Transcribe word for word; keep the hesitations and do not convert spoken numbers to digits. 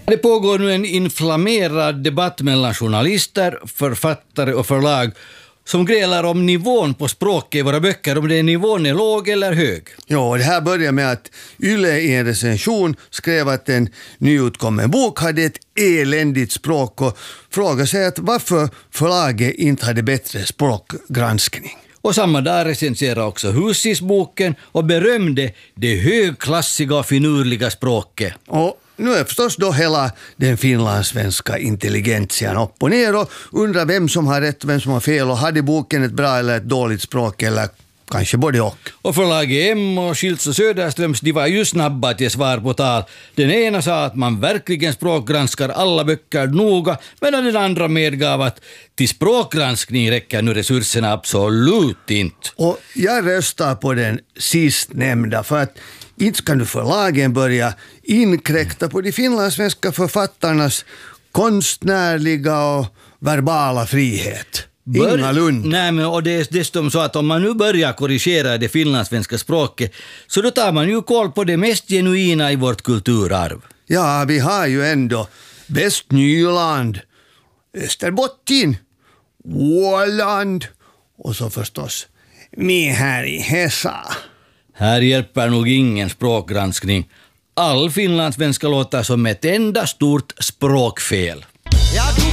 Det pågår nu en inflammerad debatt mellan journalister, författare och förlag som grälar om nivån på språket i våra böcker, om det är nivån är låg eller hög. Ja, det här börjar med att Yle i en recension skrev att en nyutkommen bok hade ett eländigt språk och frågade sig att varför förlaget inte hade bättre språkgranskning. Och samma dag recenserade också Husis-boken och berömde det högklassiga och finurliga språket. Och nu är förstås då hela den finlandssvenska intelligentian upp och ner och undrar vem som har rätt och vem som har fel och hade boken ett bra eller ett dåligt språk eller kanske både och. Och förlaget M och Schilds och Söderströms, de var ju snabba till svar på tal. Den ena sa att man verkligen språkgranskar alla böcker noga, medan den andra medgav att till språkgranskning räcker nu resurserna absolut inte. Och jag röstar på den sistnämnda för att inte ska nu förlagen börja inkräkta på de finlandssvenska författarnas konstnärliga och verbala frihet. Bör- Ingalunda. Nej, men och det är dessutom så att om man nu börjar korrigera det finlandssvenska språket så då tar man ju koll på det mest genuina i vårt kulturarv. Ja, vi har ju ändå Västnyland, Österbotten, Åland och så förstås vi här i Hesa. Här hjälper nog ingen språkgranskning. All finlandssvenska låter som ett enda stort språkfel. Jag